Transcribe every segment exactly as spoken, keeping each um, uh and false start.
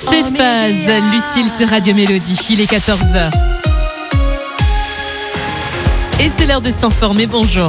C'est Phase, Lucille sur Radio Mélodie, il est quatorze heures. Et c'est l'heure de s'informer, bonjour.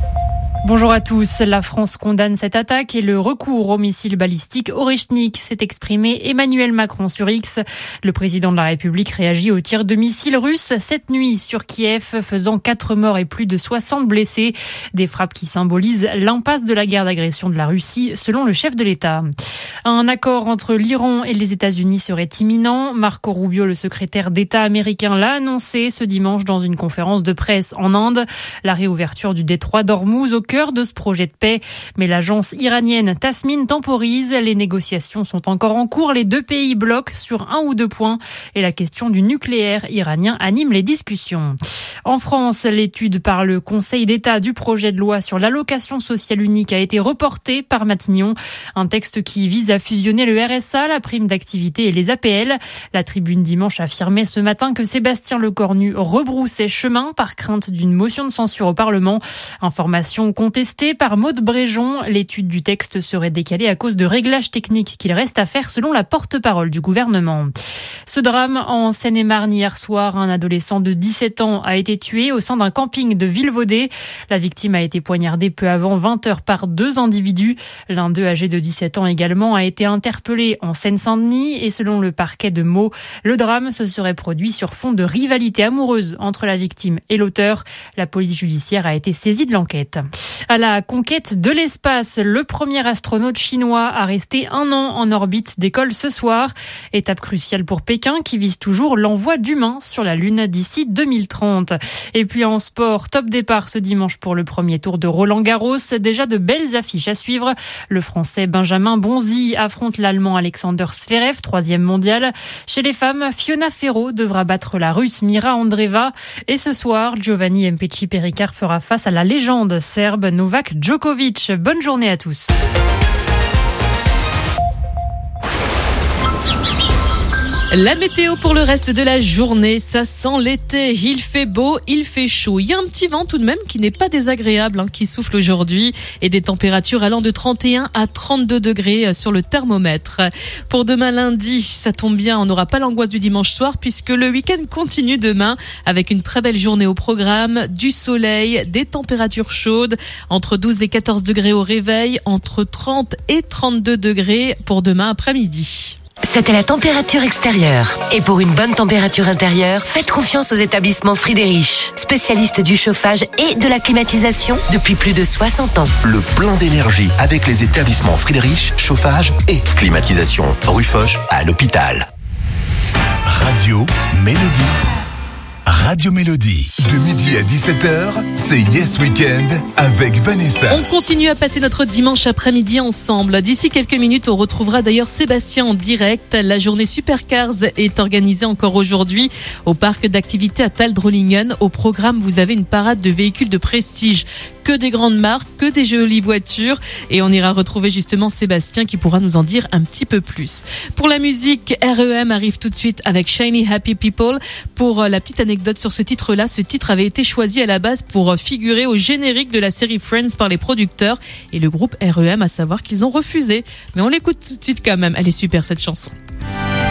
Bonjour à tous. La France condamne cette attaque et le recours au missile balistique Orechtnik, s'est exprimé Emmanuel Macron sur X. Le président de la République réagit au tir de missiles russes cette nuit sur Kiev, faisant quatre morts et plus de soixante blessés. Des frappes qui symbolisent l'impasse de la guerre d'agression de la Russie, selon le chef de l'État. Un accord entre l'Iran et les États-Unis serait imminent. Marco Rubio, le secrétaire d'État américain, l'a annoncé ce dimanche dans une conférence de presse en Inde. La réouverture du détroit d'Ormuz au cœur de ce projet de paix. Mais l'agence iranienne Tasmin temporise. Les négociations sont encore en cours. Les deux pays bloquent sur un ou deux points. Et la question du nucléaire iranien anime les discussions. En France, l'étude par le Conseil d'État du projet de loi sur l'allocation sociale unique a été reportée par Matignon. Un texte qui vise à fusionner le R S A, la prime d'activité et les A P L. La Tribune dimanche affirmait ce matin que Sébastien Lecornu rebroussait chemin par crainte d'une motion de censure au Parlement. Information contestée par Maude Bréjon. L'étude du texte serait décalée à cause de réglages techniques qu'il reste à faire selon la porte-parole du gouvernement. Ce drame en Seine-et-Marne hier soir, un adolescent de dix-sept ans a été tué au sein d'un camping de Villevaudée. La victime a été poignardée peu avant vingt heures par deux individus. L'un d'eux, âgé de dix-sept ans également, a été interpellé en Seine-Saint-Denis et selon le parquet de Meaux, le drame se serait produit sur fond de rivalité amoureuse entre la victime et l'auteur. La police judiciaire a été saisie de l'enquête. À la conquête de l'espace, le premier astronaute chinois a resté un an en orbite décolle ce soir. Étape cruciale pour Pékin qui vise toujours l'envoi d'humains sur la Lune d'ici deux mille trente. Et puis en sport, top départ ce dimanche pour le premier tour de Roland-Garros. Déjà de belles affiches à suivre. Le Français Benjamin Bonzi affronte l'Allemand Alexander Zverev, troisième mondial. Chez les femmes, Fiona Ferro devra battre la Russe Mira Andreeva. Et ce soir, Giovanni Mpetshi Pericard fera face à la légende serbe Novak Djokovic. Bonne journée à tous. La météo pour le reste de la journée, ça sent l'été. Il fait beau, il fait chaud. Il y a un petit vent tout de même qui n'est pas désagréable, hein, qui souffle aujourd'hui et des températures allant de trente et un à trente-deux degrés sur le thermomètre. Pour demain lundi, ça tombe bien, on n'aura pas l'angoisse du dimanche soir puisque le week-end continue demain avec une très belle journée au programme, du soleil, des températures chaudes, entre douze et quatorze degrés au réveil, entre trente et trente-deux degrés pour demain après-midi. C'était la température extérieure. Et pour une bonne température intérieure, faites confiance aux établissements Friedrich, spécialistes du chauffage et de la climatisation depuis plus de soixante ans. Le plein d'énergie avec les établissements Friedrich, chauffage et climatisation. Rue Foch à l'hôpital. Radio Mélodie. Radio Mélodie. De midi à dix-sept heures, c'est Yes Weekend avec Vanessa. On continue à passer notre dimanche après-midi ensemble. D'ici quelques minutes, on retrouvera d'ailleurs Sébastien en direct. La journée Supercars est organisée encore aujourd'hui au parc d'activités à Taldrollingen. Au programme, vous avez une parade de véhicules de prestige. Que des grandes marques, que des jolies voitures. Et on ira retrouver justement Sébastien qui pourra nous en dire un petit peu plus. Pour la musique, R E M arrive tout de suite avec Shiny Happy People. Pour la petite anecdote sur ce titre-là, ce titre avait été choisi à la base pour figurer au générique de la série Friends par les producteurs. Et le groupe R E M, à savoir qu'ils ont refusé. Mais on l'écoute tout de suite quand même. Elle est super cette chanson.